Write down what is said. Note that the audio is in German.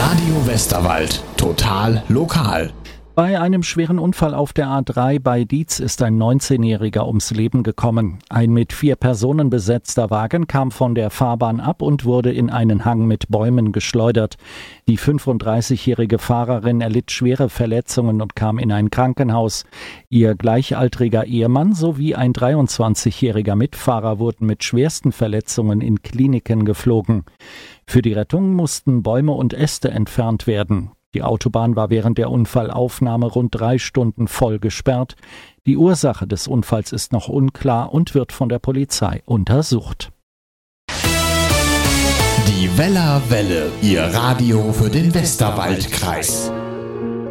Radio Westerwald. Total lokal. Bei einem schweren Unfall auf der A3 bei Dietz ist ein 19-Jähriger ums Leben gekommen. Ein mit 4 Personen besetzter Wagen kam von der Fahrbahn ab und wurde in einen Hang mit Bäumen geschleudert. Die 35-jährige Fahrerin erlitt schwere Verletzungen und kam in ein Krankenhaus. Ihr gleichaltriger Ehemann sowie ein 23-jähriger Mitfahrer wurden mit schwersten Verletzungen in Kliniken geflogen. Für die Rettung mussten Bäume und Äste entfernt werden. Die Autobahn war während der Unfallaufnahme rund 3 Stunden voll gesperrt. Die Ursache des Unfalls ist noch unklar und wird von der Polizei untersucht. Die Weller Welle, Ihr Radio für den Westerwaldkreis.